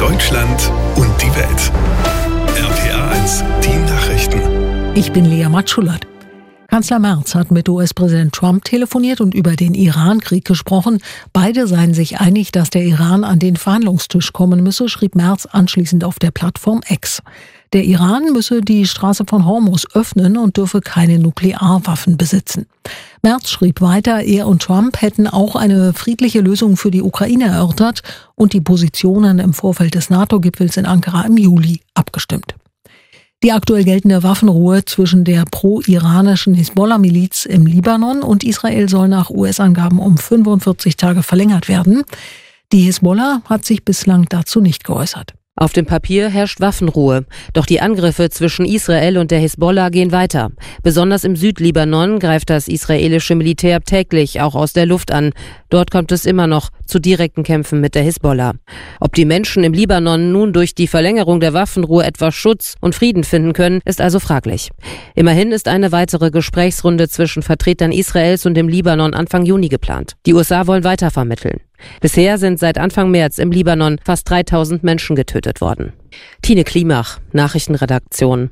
Deutschland und die Welt. RPA 1, die Nachrichten. Ich bin Lea Matschulat. Kanzler Merz hat mit US-Präsident Trump telefoniert und über den Iran-Krieg gesprochen. Beide seien sich einig, dass der Iran an den Verhandlungstisch kommen müsse, schrieb Merz anschließend auf der Plattform X. Der Iran müsse die Straße von Hormuz öffnen und dürfe keine Nuklearwaffen besitzen. Merz schrieb weiter, er und Trump hätten auch eine friedliche Lösung für die Ukraine erörtert und die Positionen im Vorfeld des NATO-Gipfels in Ankara im Juli abgestimmt. Die aktuell geltende Waffenruhe zwischen der pro-iranischen Hisbollah-Miliz im Libanon und Israel soll nach US-Angaben um 45 Tage verlängert werden. Die Hisbollah hat sich bislang dazu nicht geäußert. Auf dem Papier herrscht Waffenruhe. Doch die Angriffe zwischen Israel und der Hisbollah gehen weiter. Besonders im Südlibanon greift das israelische Militär täglich auch aus der Luft an. Dort kommt es immer noch zu direkten Kämpfen mit der Hisbollah. Ob die Menschen im Libanon nun durch die Verlängerung der Waffenruhe etwas Schutz und Frieden finden können, ist also fraglich. Immerhin ist eine weitere Gesprächsrunde zwischen Vertretern Israels und dem Libanon Anfang Juni geplant. Die USA wollen weiter vermitteln. Bisher sind seit Anfang März im Libanon fast 3000 Menschen getötet worden. Tine Klimach, Nachrichtenredaktion.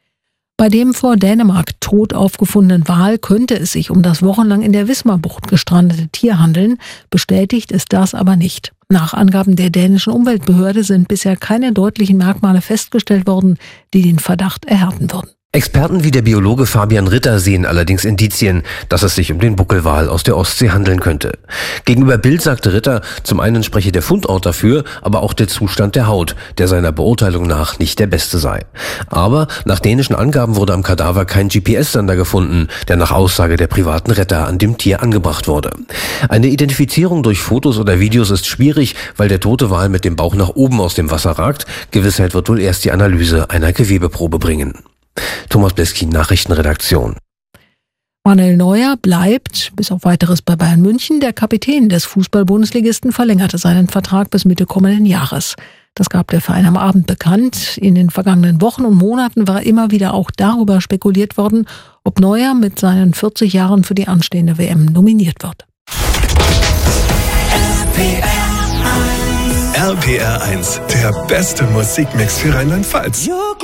Bei dem vor Dänemark tot aufgefundenen Wal könnte es sich um das wochenlang in der Wismarbucht gestrandete Tier handeln. Bestätigt ist das aber nicht. Nach Angaben der dänischen Umweltbehörde sind bisher keine deutlichen Merkmale festgestellt worden, die den Verdacht erhärten würden. Experten wie der Biologe Fabian Ritter sehen allerdings Indizien, dass es sich um den Buckelwal aus der Ostsee handeln könnte. Gegenüber Bild sagte Ritter, zum einen spreche der Fundort dafür, aber auch der Zustand der Haut, der seiner Beurteilung nach nicht der beste sei. Aber nach dänischen Angaben wurde am Kadaver kein GPS-Sender gefunden, der nach Aussage der privaten Retter an dem Tier angebracht wurde. Eine Identifizierung durch Fotos oder Videos ist schwierig, weil der tote Wal mit dem Bauch nach oben aus dem Wasser ragt. Gewissheit wird wohl erst die Analyse einer Gewebeprobe bringen. Thomas Bleskin, Nachrichtenredaktion. Manuel Neuer bleibt, bis auf Weiteres bei Bayern München. Der Kapitän des Fußball-Bundesligisten verlängerte seinen Vertrag bis Mitte kommenden Jahres. Das gab der Verein am Abend bekannt. In den vergangenen Wochen und Monaten war immer wieder auch darüber spekuliert worden, ob Neuer mit seinen 40 Jahren für die anstehende WM nominiert wird. RPR 1, der beste Musikmix für Rheinland-Pfalz.